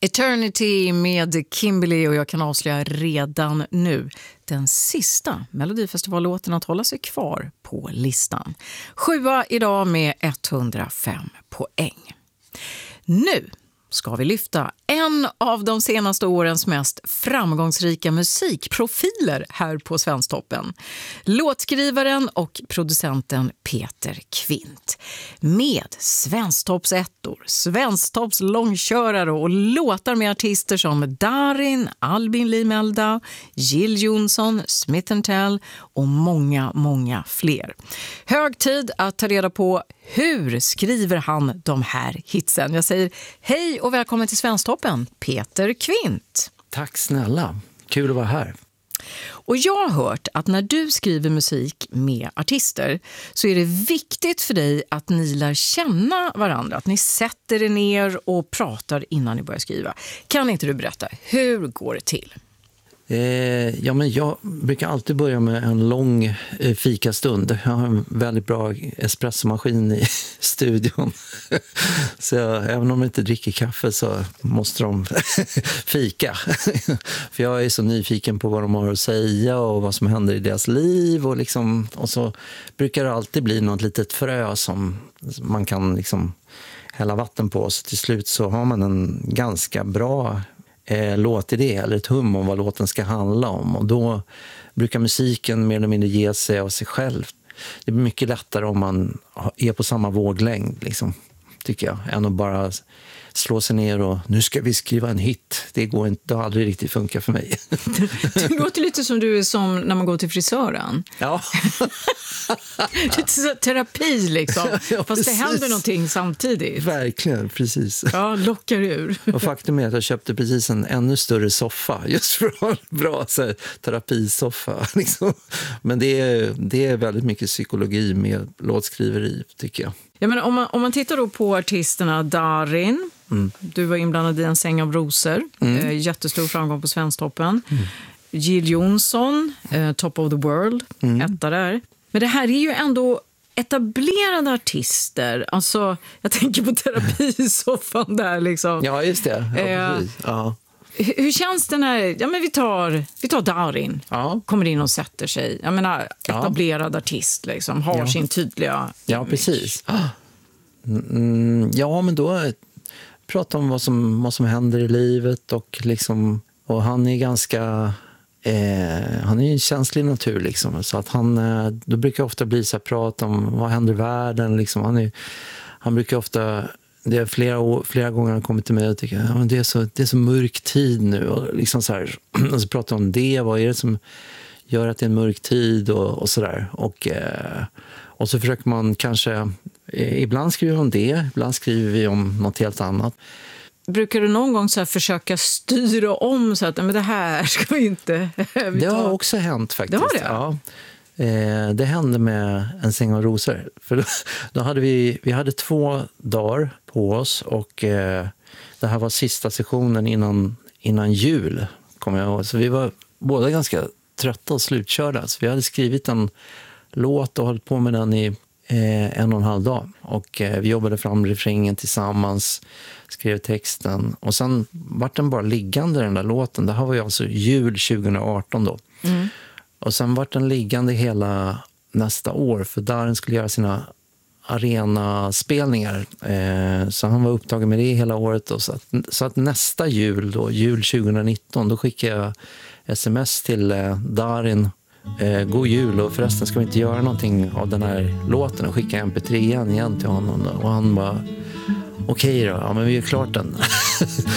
Eternity med Kimberly, och jag kan avslöja redan nu den sista Melodifestivallåten att hålla sig kvar på listan. 7:a idag med 105 poäng. Nu ska vi lyfta en av de senaste årens mest framgångsrika musikprofiler här på Svensktoppen. Låtskrivaren och producenten Peter Kvint. Med Svensktoppsettor, Svensktopps långkörare och låtar med artister som Darin, Albin Limelda, Jill Johnson, Smith & Tell och många, många fler. Hög tid att ta reda på hur skriver han de här hitsen. Jag säger hej och välkommen till Svensktoppen, Peter Kvint. Tack snälla, kul att vara här. Och jag har hört att när du skriver musik med artister så är det viktigt för dig att ni lär känna varandra, att ni sätter er ner och pratar innan ni börjar skriva. Kan inte du berätta, hur går det till? Men jag brukar alltid börja med en lång fikastund. Jag har en väldigt bra espressomaskin i studion. Så även om de inte dricker kaffe så måste de fika. För jag är så nyfiken på vad de har att säga och vad som händer i deras liv. Och så brukar det alltid bli något litet frö som man kan hälla vatten på. Så till slut så har man en ganska bra låtidé eller ett hum om vad låten ska handla om, och då brukar musiken mer eller mindre ge sig av sig själv. Det blir mycket lättare om man är på samma våglängd tycker jag, än att bara slå sig ner och nu ska vi skriva en hit. Det går inte, det har aldrig riktigt funkat för mig. Det låter lite som du är som när man går till frisören. Ja. Lite så terapi Ja, fast det händer någonting samtidigt. Verkligen, precis. Ja, lockar ur. Och faktum är att jag köpte precis en ännu större soffa just för att ha en bra terapisoffa. Men det är väldigt mycket psykologi med låtskriveri, tycker jag. Ja, men om man tittar då på artisterna Darin, du var inblandad i En säng av rosor, jättestor framgång på Svensktoppen. Jill Johnson, Top of the World, etta där. Men det här är ju ändå etablerade artister. Alltså, jag tänker på terapisoffan där Ja, just det. Ja, precis. Ja. Hur känns det när, men vi tar Darin, kommer in och sätter sig. Jag menar, etablerad artist har sin tydliga... Ja, precis. Men då pratar om vad som händer i livet och han är ganska... han är en känslig natur så att då brukar ofta bli så här prat om vad händer i världen han brukar ofta, det är flera gånger han kommer till mig och tycker det är så mörk tid nu och så här, och så pratar om det, vad är det som gör att det är en mörk tid och så där, och så försöker man kanske ibland skriver vi om det, ibland skriver vi om något helt annat. Brukar du någon gång så här försöka styra om så att men det här ska vi inte... Det har också hänt faktiskt. Det har det? Ja. Det hände med En säng av rosor. För då hade vi hade 2 dagar på oss och det här var sista sessionen innan jul, kommer jag ihåg. Så vi var båda ganska trötta och slutkörda. Så vi hade skrivit en låt och hållit på med den i 1,5 dag. Och vi jobbade fram refrängen tillsammans, skrev texten och sen var den bara liggande, den där låten. Det här var ju alltså jul 2018 då. Och sen var den liggande hela nästa år, för Darin skulle göra sina arenaspelningar. Så han var upptagen med det hela året. Och så att nästa jul, då, jul 2019, då skickade jag sms till Darin. God jul, och förresten ska vi inte göra någonting av den här låten, och skicka MP3 igen till honom. Och han bara, okej då, men vi är klart den.